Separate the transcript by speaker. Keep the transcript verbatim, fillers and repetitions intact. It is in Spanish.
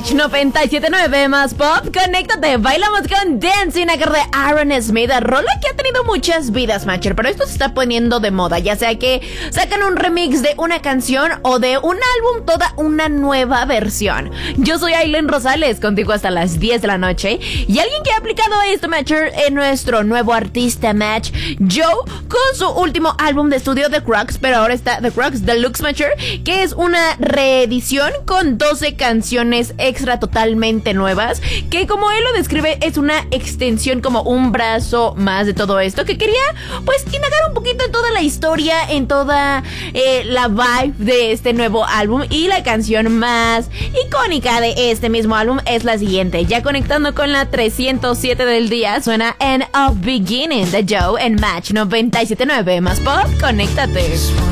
Speaker 1: Match noventa y siete punto nueve más pop, conéctate, bailamos con Dancing Acá de Aaron Smith, rola que ha tenido muchas vidas, Matcher, pero esto se está poniendo de moda, ya sea que sacan un remix de una canción o de un álbum, toda una nueva versión. Yo soy Aileen Rosales, contigo hasta las diez de la noche, y alguien que ha aplicado esto, Matcher, es nuestro nuevo artista, Match, Joe, con su último álbum de estudio, The Crux, pero ahora está The Crux Deluxe, Matcher, que es una reedición con doce canciones extra totalmente nuevas, que como él lo describe es una extensión, como un brazo más de todo esto, que quería pues indagar un poquito en toda la historia, en toda eh, la vibe de este nuevo álbum, y la canción más icónica de este mismo álbum es la siguiente. Ya conectando con la trescientos siete del día, suena End of Beginning de Joe en Match noventa y siete punto nueve más pop, conéctate.